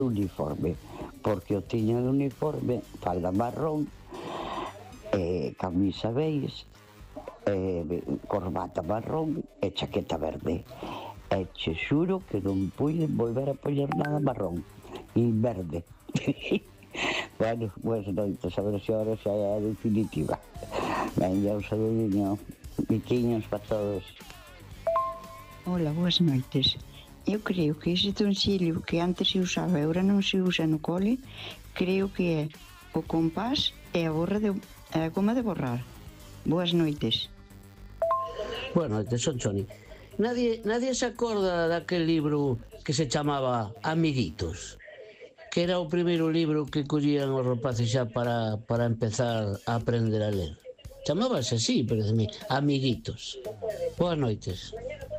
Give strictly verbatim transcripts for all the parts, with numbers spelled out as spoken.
uniforme, porque eu tiña de uniforme falda marrón, eh, camisa beige, eh, corbata marrón e chaqueta verde. E che xuro que non pude volver a poñer nada marrón e verde. Bueno, boas noites, a ver se ahora xa é a definitiva. Venga, un saludinho, biquiños para todos. Hola, boas noites. Eu creo que ese utensilio que antes se usaba e agora non se usa no cole, creo que é o compás e a, borra de, a goma de borrar. Boas noites. Boas noites, son Choni. Nadie, nadie se acorda daquel libro que se chamaba Amiguitos, que era o primeiro libro que collían os rapaces xa para, para empezar a aprender a ler. Chamábase así, pareceme, Amiguitos. Boas noites.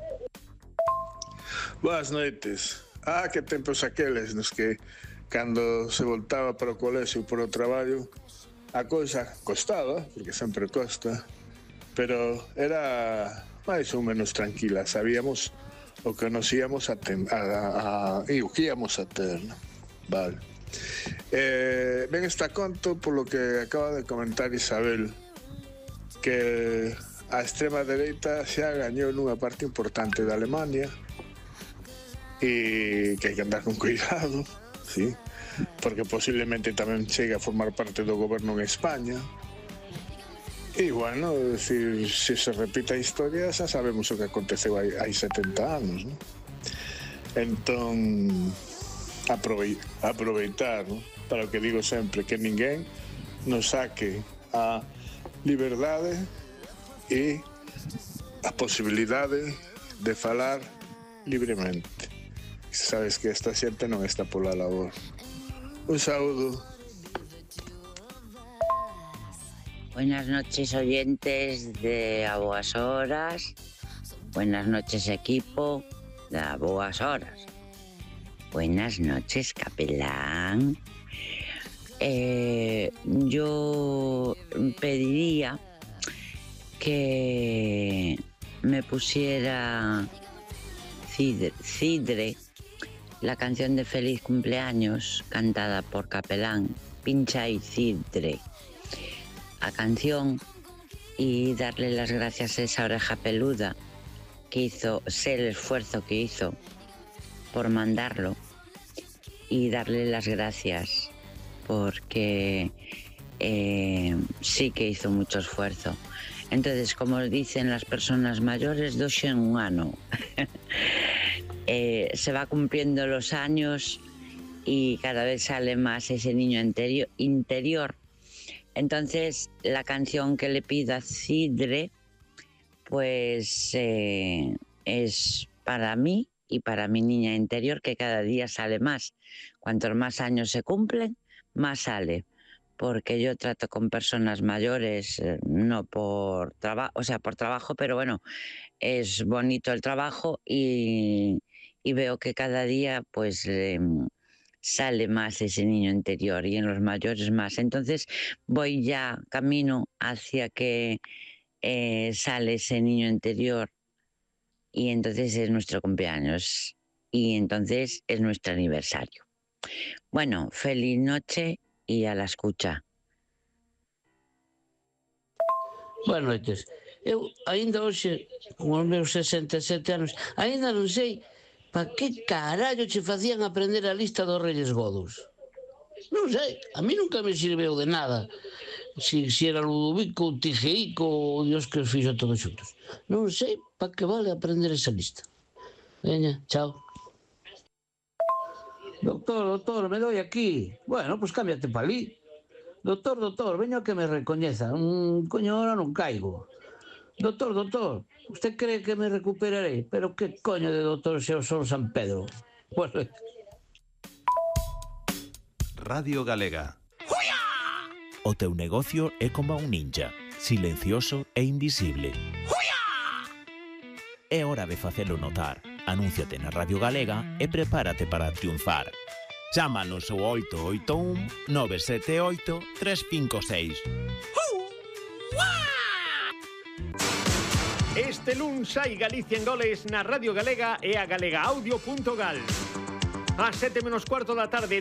Boas noites. Ah, que tempos aqueles nos que cando se voltaba para o colexio por o traballo a cousa costaba, porque sempre costa, pero era máis ou menos tranquila, sabíamos o que nos íamos a, ten, a, a, a e o que íamos a ter, ¿no? Vale. Eh, ben está conto polo que acaba de comentar Isabel, que a extrema dereita xa gañou nunha parte importante da Alemania e que hai que andar con cuidado, sí, porque posiblemente tamén chegue a formar parte do goberno en España. E, bueno, decir, se se repite a historia, xa sabemos o que aconteceu hai, hai setenta anos, ¿no? Entón, aprove aproveitar, ¿no? Para o que digo sempre, que ninguén nos saque a liberdade e a posibilidade de falar libremente. Sabes que esta xente non está pola labor. Un saúdo. Buenas noches, oyentes de A Boas Horas. Buenas noches, equipo de A Boas Horas. Buenas noches, capelán. Eh, yo pediría que me pusiera Cidre, Cidre, la canción de Feliz Cumpleaños cantada por Capelán. Pincha y Cidre a canción y darle las gracias a esa oreja peluda que hizo, sé el esfuerzo que hizo por mandarlo, y darle las gracias porque eh, sí que hizo mucho esfuerzo. Entonces, como dicen las personas mayores, doxe en un ano. eh, se va cumpliendo los años y cada vez sale más ese niño interior, interior. Entonces, la canción que le pido a Cidre, pues eh, es para mí y para mi niña interior, que cada día sale más. Cuantos más años se cumplen, más sale. Porque yo trato con personas mayores, eh, no por trabajo, o sea, por trabajo, pero bueno, es bonito el trabajo y, y veo que cada día, pues, eh, sale más ese niño interior, y en los mayores más. Entonces voy ya camino hacia que eh, sale ese niño interior, y entonces es nuestro cumpleaños y entonces es nuestro aniversario. Bueno, feliz noche y a la escucha. Boas noites. Eu, aínda hoxe, con os meus sesenta e sete anos, aínda non sei pa que carallo che facían aprender a lista dos Reyes Godos. Non sei, a mí nunca me sirveu de nada. Si, si era Ludovico, Tigeico ou Dios que os fixo todos xuntos. Non sei pa que vale aprender esa lista. Veña, chao. Doctor, doctor, me doi aquí. Bueno, pois pues cámbiate pa ali. Doctor, doctor, veño a que me recoñeza. Un coño, ahora non caigo. Doctor, doctor, usted cree que me recuperaré? Pero que coño de doctor se o son San Pedro? Bueno. Radio Galega. O teu negocio é como un ninja, silencioso e invisible. É hora de facelo notar. Anúnciate na Radio Galega e prepárate para triunfar. Chámanos ao oito oito un nove sete oito tres cinco seis. Este luns hai Galicia en goles na Radio Galega e a galega audio punto gal. A sete menos cuarto da tarde.